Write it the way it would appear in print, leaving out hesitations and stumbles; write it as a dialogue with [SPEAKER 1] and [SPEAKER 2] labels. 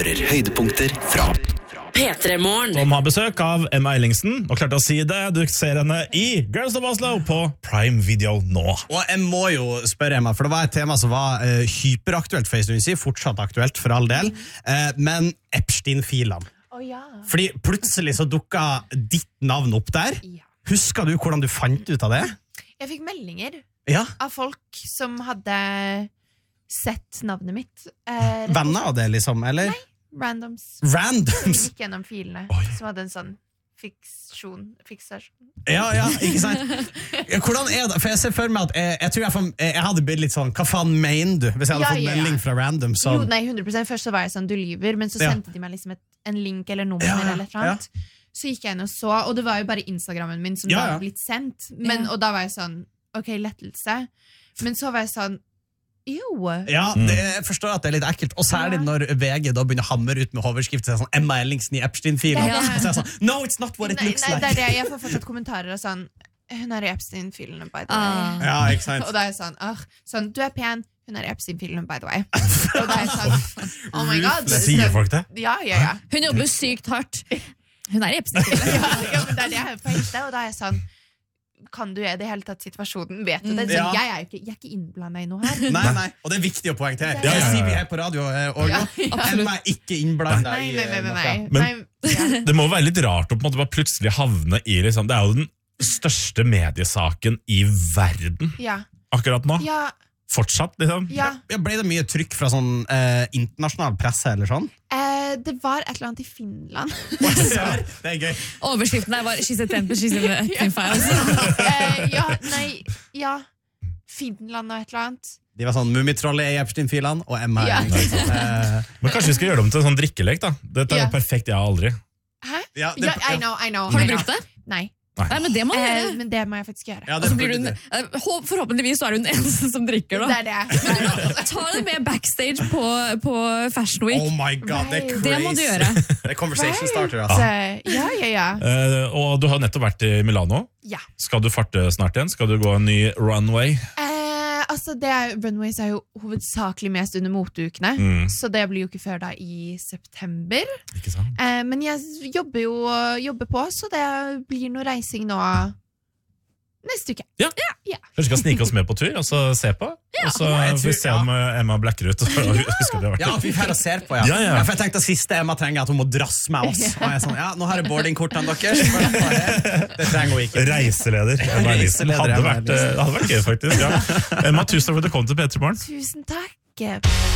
[SPEAKER 1] hører høydepunkter fra
[SPEAKER 2] P3-morgen.
[SPEAKER 3] Som har besøk av Emma Ellingsen, og klart å si det, du ser henne i Girls of Oslo på Prime Video nå.
[SPEAKER 4] Og jeg må jo spørre Emma, for det var et tema som var hyperaktuelt for en stund siden, fortsatt aktuelt for all del, men Epstein-filene.
[SPEAKER 5] Ja.
[SPEAKER 4] Fordi plutselig så dukket ditt navn opp der.
[SPEAKER 5] Ja.
[SPEAKER 4] Husker du hvordan du fant ut av det?
[SPEAKER 5] Jeg fikk meldinger
[SPEAKER 4] Ja,
[SPEAKER 5] av folk som hadde sett navnet mitt.
[SPEAKER 4] venner av det liksom, eller?
[SPEAKER 5] Randoms.
[SPEAKER 4] Randoms?
[SPEAKER 5] Gikk gjennom filene, som hadde en sånn fiksasjon.
[SPEAKER 4] Ja, ikke sant? Ja, hvordan det? For jeg ser for meg at jeg tror jeg hadde blitt litt sånn, hva faen mener du? Hvis jeg hadde fått melding fra random sånn.
[SPEAKER 5] Jo, nei, 100%. Først så var jeg sånn, du lyver, men så sendte de meg liksom en link eller nummer eller et eller annet. Så gikk jeg inn og så, og det var jo bare Instagrammen min som da hadde blitt sendt. Men, og da var jeg sånn, ok, lettelse. Men så var jeg sånn, jo.
[SPEAKER 4] Ja, jeg forstår at det er litt ekkelt. Og særlig når VG da begynner å hamre ut med overskrifter sånn, Emma Ellingsen i Epstein-filen. Og så er jeg sånn, no, it's not what it looks like.
[SPEAKER 5] Det er det, jeg får fortsatt kommentarer og sånn, hun er i Epstein-filene, by the way.
[SPEAKER 4] Ja, ikke sant.
[SPEAKER 5] Og da er jeg sånn, du er pen, hun er i Epstein-filene, by the way. Og da er jeg sånn, oh my god.
[SPEAKER 3] Sier folk det?
[SPEAKER 5] Ja.
[SPEAKER 6] Hun jobber sykt hardt. Hun er i Epstein-filene.
[SPEAKER 5] Ja, men det er det jeg er på ekte, og da er jeg sånn, kan du i det hele tatt situasjonen? Vet du det? Så jeg er ikke innblandet i noe her.
[SPEAKER 4] Nei, og det er viktig å poengtere.
[SPEAKER 3] Ja.
[SPEAKER 4] Det sier vi her på radio, og Emma er ikke innblandet i
[SPEAKER 5] Nei.
[SPEAKER 3] Men det må være litt rart å på en måte bare plutselig havne i liksom, det er jo den største mediesaken i verden akkurat nå.
[SPEAKER 5] Ja.
[SPEAKER 3] Fortsatt, liksom.
[SPEAKER 5] Ja.
[SPEAKER 4] Ble det mye trykk fra sånn internasjonal presse eller sånn?
[SPEAKER 5] Det var et eller annet i Finland.
[SPEAKER 4] Det er gøy.
[SPEAKER 6] Overskriften der var She's a temper, she's in the acting files.
[SPEAKER 5] Finland og et eller annet.
[SPEAKER 4] De var sånn Mummitrollet i Epstein-filene, og Emma
[SPEAKER 5] Ja.
[SPEAKER 3] Men kanskje vi skal gjøre det om til en sånn drikkelek, da. Dette er jo perfekt, jeg har aldri.
[SPEAKER 5] Hæ?
[SPEAKER 4] Ja,
[SPEAKER 5] I know.
[SPEAKER 6] Har du brukt det?
[SPEAKER 5] Nei.
[SPEAKER 6] Nei, men det må du gjøre.
[SPEAKER 5] Men det må jeg faktisk gjøre.
[SPEAKER 4] Ja,
[SPEAKER 6] Og så blir du forhåpentligvis så er du den eneste som drikker da.
[SPEAKER 5] Det er det.
[SPEAKER 6] Ta det med backstage på Fashion Week.
[SPEAKER 4] Oh my god, det er crazy.
[SPEAKER 6] Det må du gjøre.
[SPEAKER 4] Det er conversation starter, altså.
[SPEAKER 5] Ja.
[SPEAKER 3] Og du har nettopp vært i Milano.
[SPEAKER 5] Ja.
[SPEAKER 3] Skal du farte snart igjen? Skal du gå en ny runway?
[SPEAKER 5] Runways er jo hovedsakelig mest under moteukene, så det blir jo ikke før da i september.
[SPEAKER 3] Ikke sant?
[SPEAKER 5] Men jeg jobber på, så det blir noe reising nå neste uke.
[SPEAKER 3] Ja. Kanskje vi skal snike oss med på tur, og så se på. Og så får vi se om Emma blekker ut. Og husker det
[SPEAKER 4] Ja, vi får her og ser på,
[SPEAKER 3] Ja.
[SPEAKER 4] For jeg tenkte at siste Emma trenger at hun må drasse med oss. Og jeg er sånn, nå har jeg boardingkortene deres. Det trenger hun ikke.
[SPEAKER 3] Reiseleder.
[SPEAKER 4] Reiseleder,
[SPEAKER 3] Hadde vært gøy, faktisk. Ja. Emma, tusen takk for at du kom til P3 Morgen.
[SPEAKER 5] Tusen takk.